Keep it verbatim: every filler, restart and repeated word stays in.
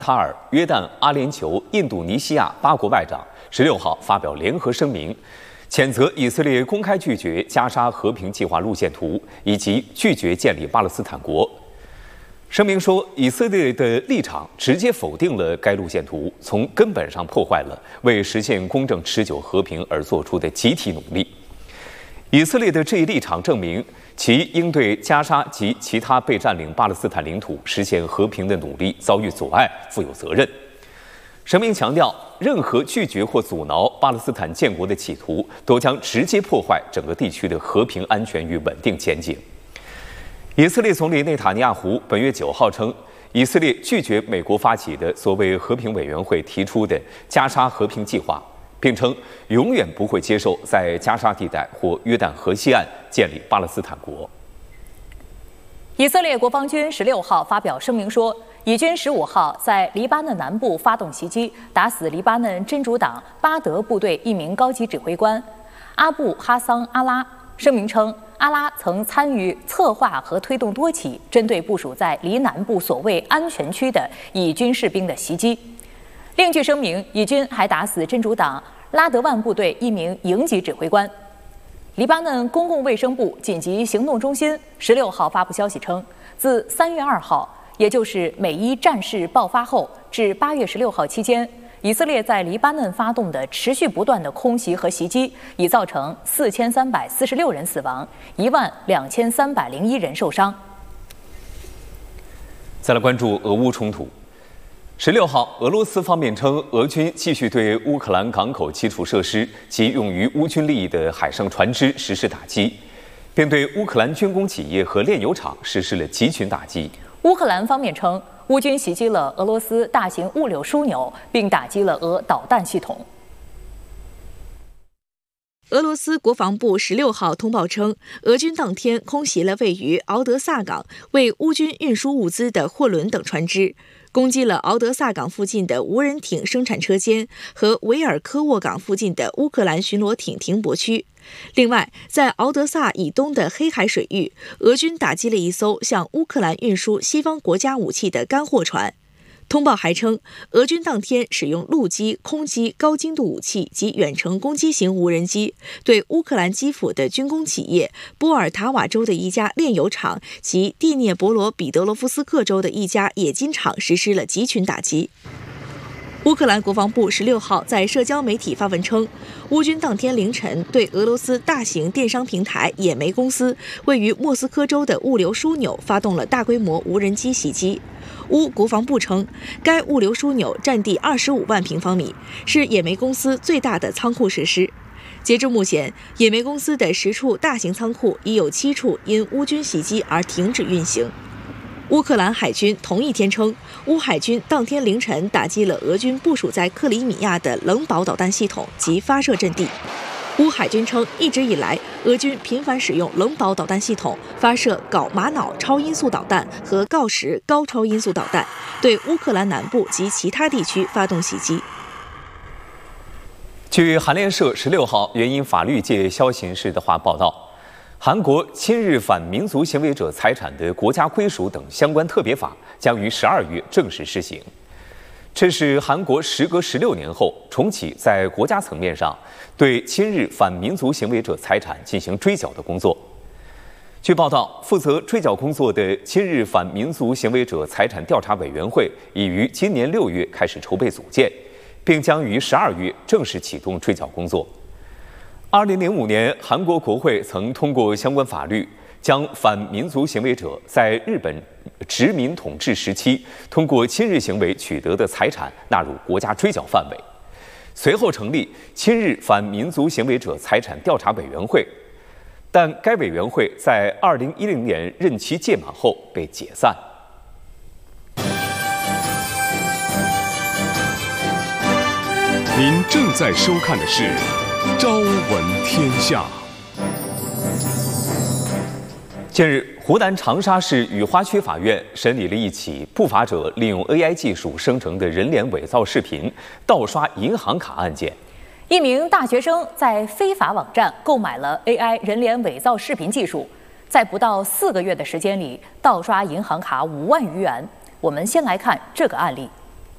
塔尔、约旦、阿联酋、印度尼西亚八国外长十六号发表联合声明，谴责以色列公开拒绝加沙和平计划路线图，以及拒绝建立巴勒斯坦国。声明说，以色列的立场直接否定了该路线图，从根本上破坏了为实现公正持久和平而做出的集体努力。以色列的这一立场证明，其应对加沙及其他被占领巴勒斯坦领土实现和平的努力遭遇阻碍，负有责任。声明强调，任何拒绝或阻挠巴勒斯坦建国的企图，都将直接破坏整个地区的和平、安全与稳定前景。以色列总理内塔尼亚胡本月九号称，以色列拒绝美国发起的所谓和平委员会提出的加沙和平计划，并称永远不会接受在加沙地带或约旦河西岸建立巴勒斯坦国。 以色列国防军十六号发表声明说，以军十五号在黎巴嫩南部发动袭击，打死黎巴嫩真主党巴德部队一名高级指挥官阿布哈桑阿拉。声明称，阿拉曾参与策划和推动多起针对部署在黎南部所谓安全区的以军士兵的袭击。另据声明，以军还打死真主党拉德万部队一名营级指挥官。黎巴嫩公共卫生部紧急行动中心十六号发布消息称，自三月二号，也就是美伊战事爆发后至八月十六号期间，以色列在黎巴嫩发动的持续不断的空袭和袭击，已造成四千三百四十六人死亡，一万两千三百零一人受伤。 再来关注俄乌冲突。十六号，俄罗斯方面称，俄军继续对乌克兰港口基础设施及用于乌军利益的海上船只实施打击，并对乌克兰军工企业和炼油厂实施了集群打击。 乌克兰方面称，乌军袭击了俄罗斯大型物流枢纽，并打击了俄导弹系统。 俄罗斯国防部十六号通报称，俄军当天空袭了位于敖德萨港为乌军运输物资的货轮等船只，攻击了敖德萨港附近的无人艇生产车间和维尔科沃港附近的乌克兰巡逻艇停泊区。另外，在敖德萨以东的黑海水域，俄军打击了一艘向乌克兰运输西方国家武器的干货船。通报还称，俄军当天使用陆基、空基、高精度武器及远程攻击型无人机，对乌克兰基辅的军工企业、波尔塔瓦州的一家炼油厂及蒂涅博罗彼得罗夫斯克州的一家冶金厂实施了集群打击。乌克兰国防部十六号在社交媒体发文称，乌军当天凌晨对俄罗斯大型电商平台野莓公司位于莫斯科州的物流枢纽发动了大规模无人机袭击。乌国防部称，该物流枢纽占地二十五万平方米，是野莓公司最大的仓库设施。截至目前，野莓公司的十处大型仓库已有七处因乌军袭击而停止运行。乌克兰海军同一天称，乌海军当天凌晨打击了俄军部署在克里米亚的冷堡导弹系统及发射阵地。乌海军称，一直以来，俄军频繁使用冷堡导弹系统发射镐玛瑙超音速导弹和锆石高超音速导弹，对乌克兰南部及其他地区发动袭击。 据韩联社十六号援引法律界消息人士的话报道，韩国侵日反民族行为者财产的国家归属等相关特别法将于十二月正式施行。这是韩国时隔十六年后重启在国家层面上对侵日反民族行为者财产进行追缴的工作。据报道，负责追缴工作的侵日反民族行为者财产调查委员会已于今年六月开始筹备组建，并将于十二月正式启动追缴工作。二零零五年，韩国国会曾通过相关法律，将反民族行为者在日本殖民统治时期通过侵日行为取得的财产纳入国家追缴范围。随后成立侵日反民族行为者财产调查委员会，但该委员会在二零一零年任期届满后被解散。 您正在收看的是《朝闻天下》。 近日，湖南长沙市雨花区法院审理了一起不法者利用 A I 技术生成的人脸伪造视频盗刷银行卡案件。 一名大学生在非法网站购买了 A I 人脸伪造视频技术，在不到四个月的时间里盗刷银行卡五万余元。我们先来看这个案例。